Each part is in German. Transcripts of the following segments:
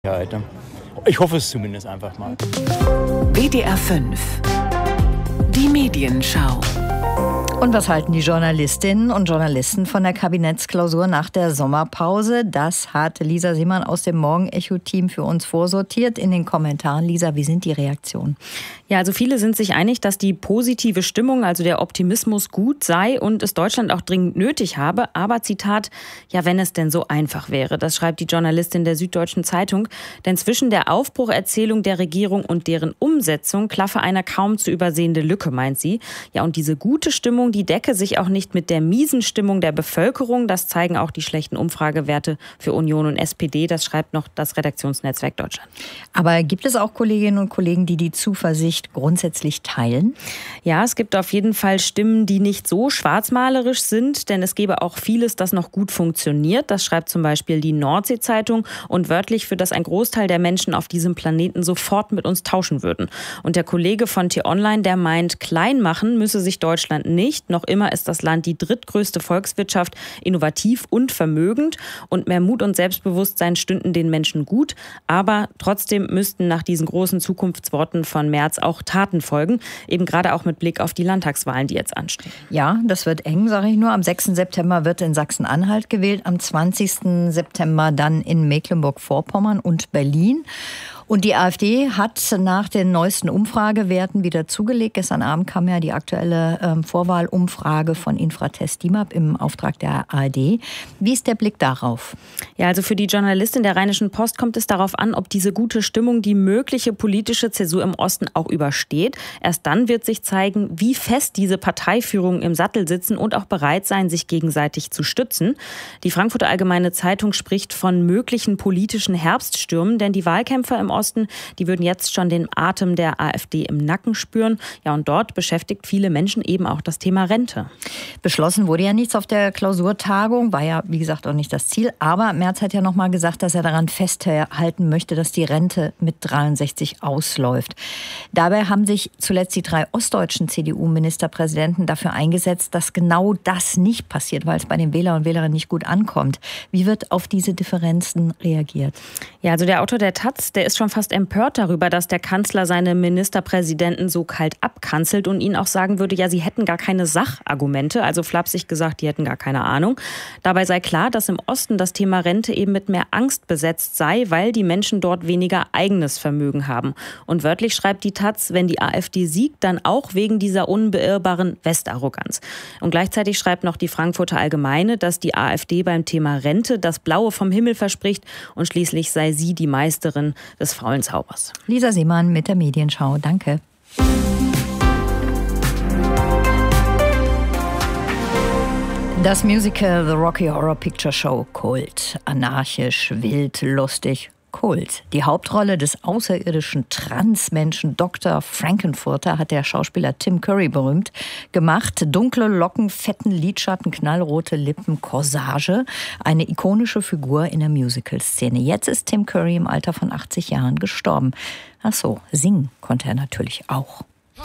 Ich hoffe es zumindest einfach mal. WDR 5. Die Medienschau. Und was halten die Journalistinnen und Journalisten von der Kabinettsklausur nach der Sommerpause? Das hat Lisa Seemann aus dem Morgen-Echo-Team für uns vorsortiert in den Kommentaren. Lisa, wie sind die Reaktionen? Ja, also viele sind sich einig, dass die positive Stimmung, also der Optimismus gut sei und es Deutschland auch dringend nötig habe. Aber Zitat, ja, wenn es denn so einfach wäre. Das schreibt die Journalistin der Süddeutschen Zeitung. Denn zwischen der Aufbrucherzählung der Regierung und deren Umsetzung klaffe eine kaum zu übersehende Lücke, meint sie. Ja, und diese gute Stimmung, die decke sich auch nicht mit der miesen Stimmung der Bevölkerung. Das zeigen auch die schlechten Umfragewerte für Union und SPD. Das schreibt noch das Redaktionsnetzwerk Deutschland. Aber gibt es auch Kolleginnen und Kollegen, die die Zuversicht grundsätzlich teilen? Ja, es gibt auf jeden Fall Stimmen, die nicht so schwarzmalerisch sind, denn es gäbe auch vieles, das noch gut funktioniert. Das schreibt zum Beispiel die Nordsee-Zeitung und wörtlich, für das ein Großteil der Menschen auf diesem Planeten sofort mit uns tauschen würden. Und der Kollege von T-Online, der meint, klein machen müsse sich Deutschland nicht. Noch immer ist das Land die drittgrößte Volkswirtschaft, innovativ und vermögend. Und mehr Mut und Selbstbewusstsein stünden den Menschen gut. Aber trotzdem müssten nach diesen großen Zukunftsworten von Merz auch Taten folgen. Eben gerade auch mit Blick auf die Landtagswahlen, die jetzt anstehen. Ja, das wird eng, sage ich nur. Am 6. September wird in Sachsen-Anhalt gewählt. Am 20. September dann in Mecklenburg-Vorpommern und Berlin. Und die AfD hat nach den neuesten Umfragewerten wieder zugelegt. Gestern Abend kam ja die aktuelle Vorwahlumfrage von Infratest DIMAP im Auftrag der ARD. Wie ist der Blick darauf? Ja, also für die Journalistin der Rheinischen Post kommt es darauf an, ob diese gute Stimmung die mögliche politische Zäsur im Osten auch übersteht. Erst dann wird sich zeigen, wie fest diese Parteiführungen im Sattel sitzen und auch bereit sein, sich gegenseitig zu stützen. Die Frankfurter Allgemeine Zeitung spricht von möglichen politischen Herbststürmen, denn die Wahlkämpfer im Osten, die würden jetzt schon den Atem der AfD im Nacken spüren. Ja, und dort beschäftigt viele Menschen eben auch das Thema Rente. Beschlossen wurde ja nichts auf der Klausurtagung, war ja, wie gesagt, auch nicht das Ziel. Aber Merz hat ja noch mal gesagt, dass er daran festhalten möchte, dass die Rente mit 63 ausläuft. Dabei haben sich zuletzt die 3 ostdeutschen CDU-Ministerpräsidenten dafür eingesetzt, dass genau das nicht passiert, weil es bei den Wähler und Wählerinnen nicht gut ankommt. Wie wird auf diese Differenzen reagiert? Ja, also der Autor der Taz, der ist schon fast empört darüber, dass der Kanzler seine Ministerpräsidenten so kalt abkanzelt und ihnen auch sagen würde, ja, sie hätten gar keine Sachargumente, also flapsig gesagt, die hätten gar keine Ahnung. Dabei sei klar, dass im Osten das Thema Rente eben mit mehr Angst besetzt sei, weil die Menschen dort weniger eigenes Vermögen haben. Und wörtlich schreibt die Taz, wenn die AfD siegt, dann auch wegen dieser unbeirrbaren Westarroganz. Und gleichzeitig schreibt noch die Frankfurter Allgemeine, dass die AfD beim Thema Rente das Blaue vom Himmel verspricht und schließlich sei sie die Meisterin des faulen Zaubers. Lisa Seemann mit der Medienschau. Danke. Das Musical The Rocky Horror Picture Show Kult. Anarchisch, wild, lustig. Kult. Die Hauptrolle des außerirdischen Transmenschen Dr. Frankenfurter hat der Schauspieler Tim Curry berühmt gemacht. Dunkle Locken, fetten Lidschatten, knallrote Lippen, Corsage. Eine ikonische Figur in der Musical-Szene. Jetzt ist Tim Curry im Alter von 80 Jahren gestorben. Ach so, singen konnte er natürlich auch.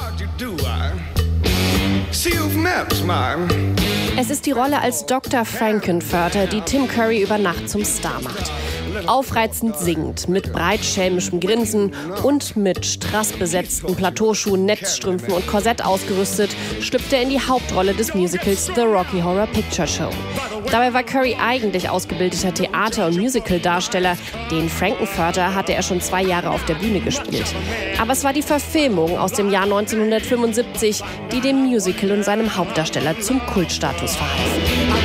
Es ist die Rolle als Dr. Frankenfurter, die Tim Curry über Nacht zum Star macht. Aufreizend singend, mit breitschämischem Grinsen und mit strassbesetzten Plateauschuhen, Netzstrümpfen und Korsett ausgerüstet, schlüpft er in die Hauptrolle des Musicals The Rocky Horror Picture Show. Dabei war Curry eigentlich ausgebildeter Theater- und Musical-Darsteller. Den Frankenfurter hatte er schon 2 Jahre auf der Bühne gespielt. Aber es war die Verfilmung aus dem Jahr 1975, die dem Musical und seinem Hauptdarsteller zum Kultstatus verhalf.